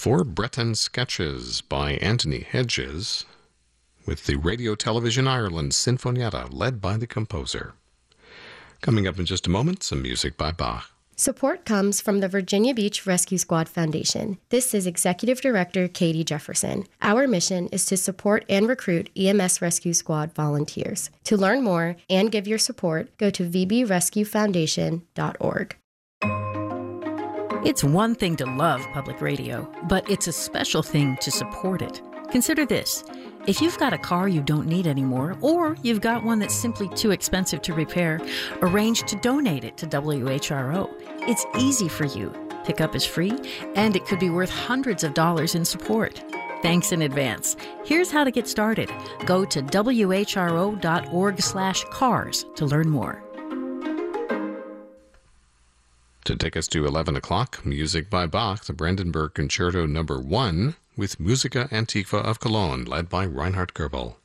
Four Breton sketches by Anthony Hedges with the Radio Television Ireland Sinfonietta led by the composer. Coming up in just a moment, some music by Bach. Support comes from the Virginia Beach Rescue Squad Foundation. This is Executive Director Katie Jefferson. Our mission is to support and recruit EMS Rescue Squad volunteers. To learn more and give your support, go to vbrescuefoundation.org. It's one thing to love public radio, but it's a special thing to support it. Consider this. If you've got a car you don't need anymore, or you've got one that's simply too expensive to repair, arrange to donate it to WHRO. It's easy for you. Pickup is free, and it could be worth hundreds of dollars in support. Thanks in advance. Here's how to get started. Go to whro.org/cars to learn more. To take us to 11 o'clock, music by Bach, the Brandenburg Concerto No. 1, with Musica Antiqua of Cologne, led by Reinhard Goebel.